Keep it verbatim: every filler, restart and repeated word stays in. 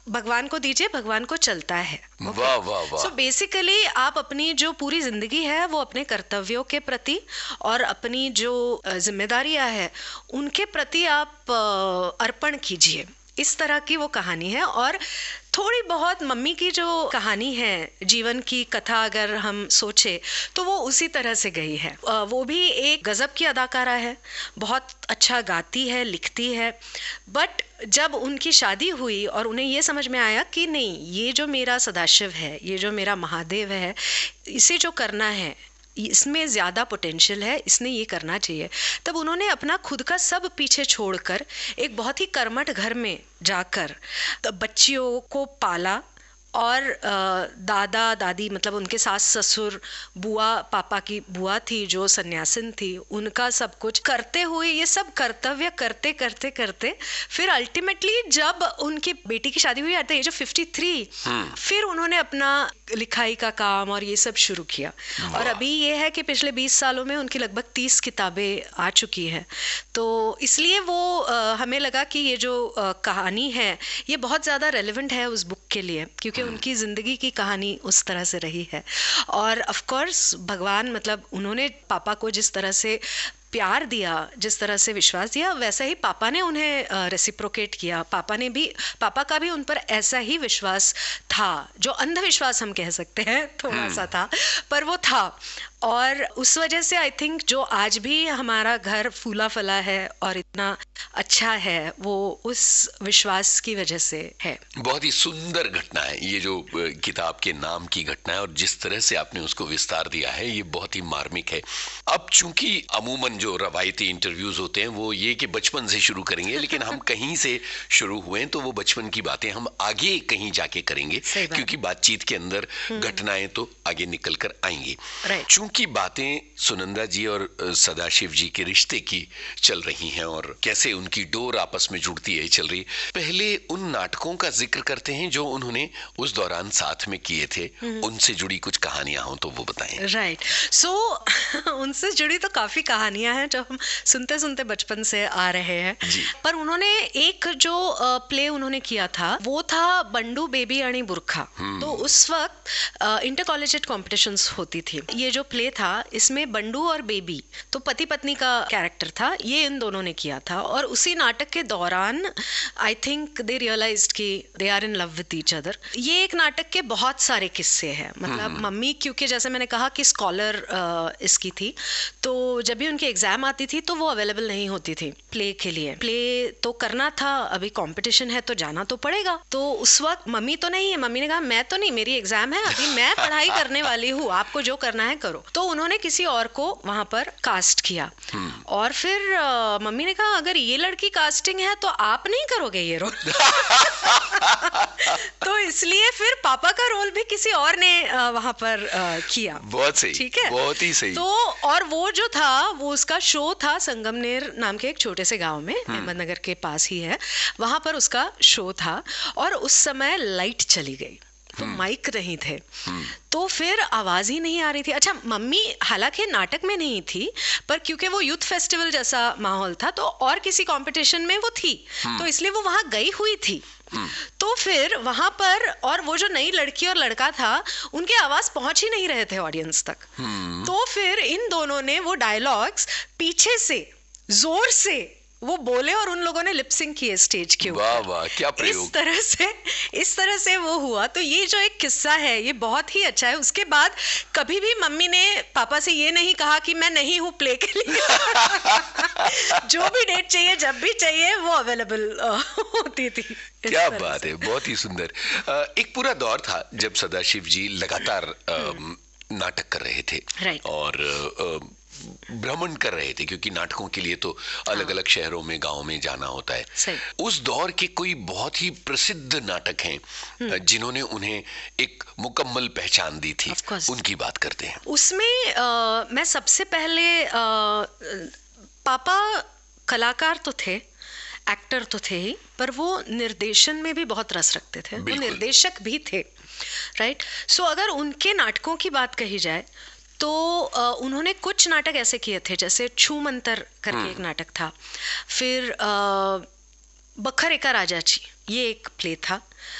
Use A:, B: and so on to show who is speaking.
A: भगवान को दीजिए, भगवान को चलता है।
B: वाह वाह वाह।
A: सो बेसिकली आप अपनी जो पूरी जिंदगी है वो अपने कर्तव्यों के प्रति और अपनी जो जिम्मेदारियां है उनके प्रति आप अर्पण कीजिए, इस तरह की वो कहानी है। और थोड़ी बहुत मम्मी की जो कहानी है, जीवन की कथा अगर हम सोचे तो वो उसी तरह से गई है। वो भी एक गजब की अदाकारा है, बहुत अच्छा गाती है, लिखती है। बट जब उनकी शादी हुई और उन्हें ये समझ में आया कि नहीं, ये जो मेरा सदाशिव है, ये जो मेरा महादेव है, इसे जो करना है, इसमें ज़्यादा पोटेंशियल है, इसने ये करना चाहिए, तब उन्होंने अपना खुद का सब पीछे छोड़कर एक बहुत ही कर्मठ घर में जाकर बच्चियों को पाला। और दादा दादी मतलब उनके सास ससुर, बुआ, पापा की बुआ थी जो सन्यासिन थी, उनका सब कुछ करते हुए, ये सब कर्तव्य करते करते करते फिर अल्टीमेटली जब उनकी बेटी की शादी हुई at the age of fifty three, फिर उन्होंने अपना लिखाई का काम और ये सब शुरू किया। और अभी ये है कि पिछले बीस सालों में उनकी लगभग तीस किताबें आ चुकी हैं। तो इसलिए वो आ, हमें लगा कि ये जो आ, कहानी है ये बहुत ज़्यादा रेलेवेंट है उस बुक के लिए, क्योंकि उनकी ज़िंदगी की कहानी उस तरह से रही है। और ऑफ कोर्स भगवान, मतलब उन्होंने पापा को जिस तरह से प्यार दिया, जिस तरह से विश्वास दिया, वैसा ही पापा ने उन्हें रेसिप्रोकेट किया। पापा ने भी, पापा का भी उन पर ऐसा ही विश्वास था, जो अंधविश्वास हम कह सकते हैं, थोड़ा सा था, पर वो था। और उस वजह से आई थिंक जो आज भी हमारा घर फूला फला है और इतना अच्छा है, वो उस विश्वास की वजह से है।
B: बहुत ही सुंदर घटना है ये जो किताब के नाम की घटना है, और जिस तरह से आपने उसको विस्तार दिया है ये बहुत ही मार्मिक है। अब चूंकि अमूमन जो रवायती इंटरव्यूज होते हैं वो ये कि बचपन से शुरू करेंगे, लेकिन हम कहीं से शुरू हुए तो वो बचपन की बातें हम आगे कहीं जाके करेंगे, क्योंकि बातचीत के अंदर घटनाएं तो आगे निकल कर आएंगी। चूंकि बातें सुनंदा जी और सदाशिव जी के रिश्ते की चल रही हैं और कैसे उनकी डोर आपस में जुड़ती है चल रही, पहले उन नाटकों का जिक्र करते हैं जो उन्होंने उस दौरान साथ में किए थे। उनसे जुड़ी कुछ कहानियां हो तो वो बताएं।
A: राइट, सो उनसे जुड़ी तो काफी कहानियां हैं जो हम सुनते सुनते बचपन से आ रहे हैं। पर उन्होंने एक जो प्ले उन्होंने किया था वो था बंडू बेबी अणी बुरखा। तो उस वक्त इंटर कॉलेजिएट कॉम्पिटिशन्स होती थी। ये जो प्ले था इसमें बंडू और बेबी, तो पति पत्नी का कैरेक्टर था, ये इन दोनों ने किया था। और उसी नाटक के दौरान आई थिंक दे रियलाइज्ड कि they are in love with each other. ये एक नाटक के बहुत सारे किस्से हैं। मतलब मम्मी, क्योंकि जैसे मैंने कहा कि स्कॉलर इसकी थी, तो जब भी उनकी एग्जाम आती थी तो वो अवेलेबल नहीं होती थी प्ले के लिए। प्ले तो करना था, अभी कंपटीशन है तो जाना तो पड़ेगा। तो उस वक्त मम्मी तो नहीं है, मम्मी ने कहा मैं तो नहीं, मेरी एग्जाम है, अभी मैं पढ़ाई करने वाली हूँ, आपको जो करना है करो। तो उन्होंने किसी और को वहां पर कास्ट किया। और फिर आ, मम्मी ने कहा अगर ये लड़की कास्टिंग है तो आप नहीं करोगे ये रोल। तो इसलिए फिर पापा का रोल भी किसी और ने आ, वहां पर आ, किया।
B: बहुत सही,
A: ठीक है,
B: बहुत ही सही।
A: तो और वो जो था वो उसका शो था संगमनेर नाम के एक छोटे से गांव में, अहमदनगर के पास ही है, वहां पर उसका शो था। और उस समय लाइट चली गई तो माइक नहीं थे, तो फिर आवाज ही नहीं आ रही थी। अच्छा, मम्मी हालांकि नाटक में नहीं थी, पर क्योंकि वो यूथ फेस्टिवल जैसा माहौल था तो और किसी कंपटीशन में वो थी, तो इसलिए वो वहां गई हुई थी। तो फिर वहां पर, और वो जो नई लड़की और लड़का था उनकी आवाज पहुंच ही नहीं रहे थे ऑडियंस तक। तो फिर इन दोनों ने वो डायलॉग्स पीछे से जोर से वो बोले और उन लोगों ने लिपसिंग किए स्टेज के ऊपर।
B: वाह वाह, क्या प्रयोग।
A: इस तरह से इस तरह से वो हुआ। तो ये जो एक किस्सा है ये बहुत ही अच्छा है। उसके बाद कभी भी मम्मी ने पापा से ये नहीं कहा कि मैं नहीं हूँ प्ले के लिए। जो भी डेट चाहिए, जब भी चाहिए, वो अवेलेबल होती थी।
B: क्या बात है, बहुत ही सुंदर। एक पूरा दौर था जब सदाशिव जी लगातार नाटक कर रहे थे और भ्रमण कर रहे थे, क्योंकि नाटकों के लिए तो अलग अलग शहरों में, गांव में जाना होता है। उस दौर के कोई बहुत ही प्रसिद्ध नाटक हैं जिन्होंने उन्हें एक मुकम्मल पहचान दी थी, उनकी बात करते हैं।
A: उसमें आ, मैं सबसे पहले आ, पापा कलाकार तो थे, एक्टर तो थे ही, पर वो निर्देशन में भी बहुत रस रखते थे, वो निर्देशक भी थे। राइट, सो अगर उनके नाटकों की बात कही जाए तो आ, उन्होंने कुछ नाटक ऐसे किए थे, जैसे छू मंतर करके एक नाटक था, फिर आ, बखर एका राजाची, ये एक प्ले था।